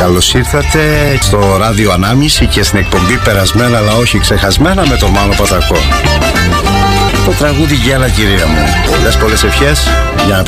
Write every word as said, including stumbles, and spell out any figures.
Καλώς ήρθατε στο ράδιο Ανάμνηση και στην εκπομπή Περασμένα αλλά όχι ξεχασμένα με τον Μάνο Πατακό. Το τραγούδι «Γέλα κυρία μου». Πολλές πολλές ευχές για να